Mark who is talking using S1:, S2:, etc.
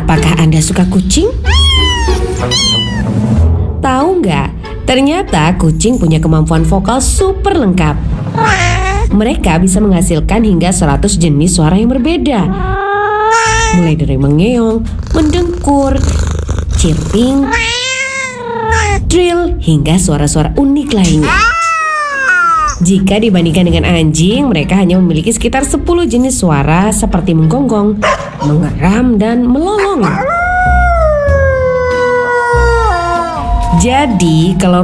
S1: Apakah Anda suka kucing? Tahu nggak? Ternyata kucing punya kemampuan vokal super lengkap. Mereka bisa menghasilkan hingga 100 jenis suara yang berbeda. Mulai dari mengeong, mendengkur, chirping, trill, hingga suara-suara unik lainnya. Jika dibandingkan dengan anjing, mereka hanya memiliki sekitar 10 jenis suara seperti menggonggong, mengeram, dan melolong. Jadi, kalau